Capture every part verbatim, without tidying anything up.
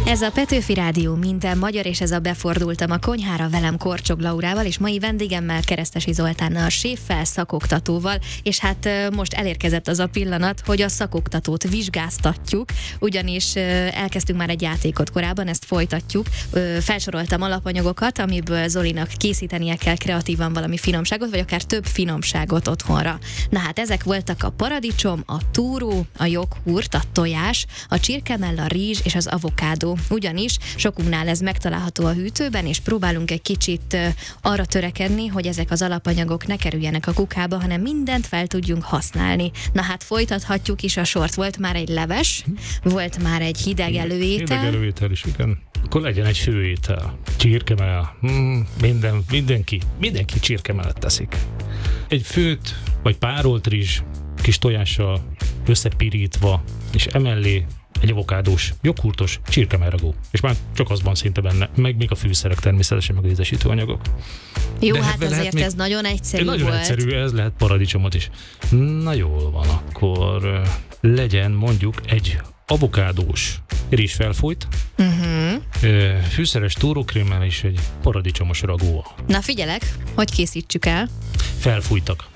Ez a Petőfi Rádió minden magyar, és ez a Befordultam a konyhára, velem Korcsog Laurával, és mai vendégemmel Keresztesi Zoltánnal, séffel, szakoktatóval, és hát most elérkezett az a pillanat, hogy a szakoktatót vizsgáztatjuk, ugyanis elkezdtünk már egy játékot korábban, ezt folytatjuk. Felsoroltam alapanyagokat, amiből Zolinak készítenie kell kreatívan valami finomságot, vagy akár több finomságot otthonra. Na hát ezek voltak a paradicsom, a túró, a joghurt, a tojás, a csirkemell, a rizs és az avokádó. Ugyanis sokunknál ez megtalálható a hűtőben, és próbálunk egy kicsit uh, arra törekedni, hogy ezek az alapanyagok ne kerüljenek a kukába, hanem mindent fel tudjunk használni. Na hát folytathatjuk is a sort. Volt már egy leves, volt már egy hideg előétel. Hideg előétel is, igen. Akkor legyen egy főétel. Csirkemell. Mm, minden, mindenki, mindenki csirkemellet teszik. Egy főt, vagy párolt rizs, kis tojással összepirítva, és emellé egy avokádós, joghurtos csirkemellragú. És már csak az van szinte benne, meg még a fűszerek természetesen, meg az ízesítő anyagok. Jó, de hát azért még, ez nagyon egyszerű nagyon volt. Nagyon egyszerű, ez lehet paradicsomot is. Na jól van, akkor legyen mondjuk egy avokádós rizs felfújt, uh-huh. fűszeres túrókrémmel és egy paradicsomos ragú. Na figyelek, hogy készítsük el? Felfújtak.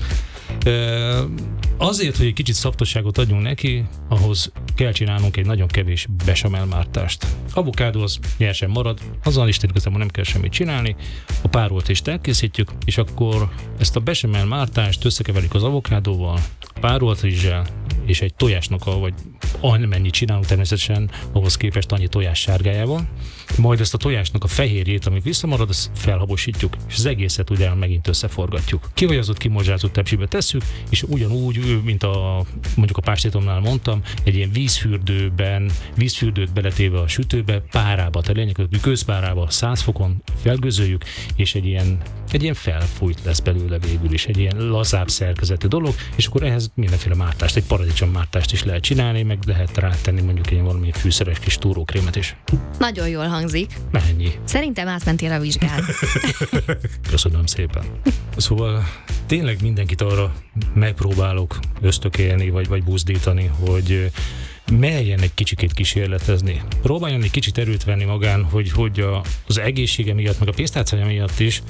Azért, hogy egy kicsit szabtosságot adjunk neki, ahhoz kell csinálnunk egy nagyon kevés besamellmártást. Avokádó az nyersen marad, azzal is igazából nem kell semmit csinálni, a párolt is elkészítjük, és akkor ezt a besamellmártást összekeverjük az avokádóval, párolt rizssel, és egy tojásnak, a, vagy amennyit csinálunk természetesen, ahhoz képest annyi tojás sárgájával, majd ezt a tojásnak a fehérjét, ami visszamarad, azt felhabosítjuk, és az egészet ugye megint összeforgatjuk. Kivajazott, kimorzsázott tepsibe tesszük, és ugyanúgy, mint a mondjuk a pástétomnál mondtam, egy ilyen vízfürdőben, vízfürdőt beletéve a sütőbe, párába, tehát lényeg, hogy gőzpárába, száz fokon felgőzöljük, és egy ilyen, egy ilyen felfújt lesz belőle végül is, egy ilyen lazább szerkezetű dolog, és akkor ehhez mindenféle mártást, egy paradicsommártást is lehet csinálni, meg lehet rátenni mondjuk ilyen valami fűszeres kis túrókrémet is. Nagyon jól hangzik. Mennyi? Szerintem átmentél a vizsgán. Köszönöm szépen. Szóval tényleg mindenkit arra megpróbálok ösztökélni, vagy, vagy buzdítani, hogy merjen egy kicsikét kísérletezni. Próbáljon egy kicsit erőt venni magán, hogy, hogy a, az egészsége miatt, meg a pénztárcája miatt is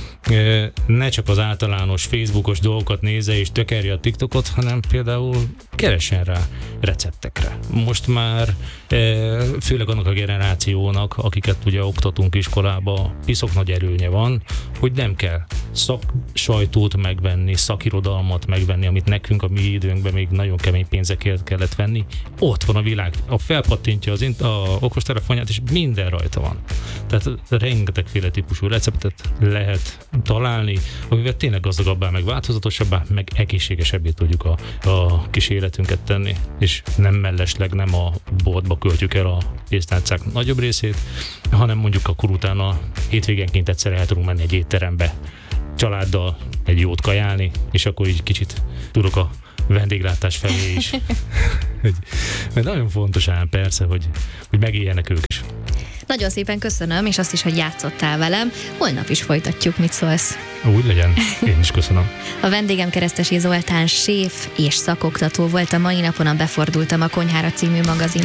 ne csak az általános Facebookos dolgokat nézze és tökerje a TikTokot, hanem például keressen rá receptekre. Most már főleg annak a generációnak, akiket ugye oktatunk iskolába, piszok nagy erőnye van, hogy nem kell szaksajtót megvenni, szakirodalmat megvenni, amit nekünk a mi időnkben még nagyon kemény pénzekért kellett venni. Ott van a világ, a felpattintja az int- a okostelefonját, és minden rajta van. Tehát rengetegféle típusú receptet lehet találni, amivel tényleg gazdagabbá, meg változatosabbá, meg egészségesebbé tudjuk a, a kis életünket tenni, és nem mellesleg nem a boltba költjük el a pénztárcák nagyobb részét, hanem mondjuk akkor utána hétvégenként egyszer el tudunk menni egy étterembe, családdal egy jót kajálni, és akkor így kicsit tudok a vendéglátás felé is. Mert nagyon fontos ám persze, hogy, hogy megéljenek ők is. Nagyon szépen köszönöm, és azt is, hogy játszottál velem. Holnap is folytatjuk, mit szólsz? Úgy legyen, én is köszönöm. A vendégem Keresztesi Zoltán séf és szakoktató volt a mai napon a Befordultam a konyhára című magazinban.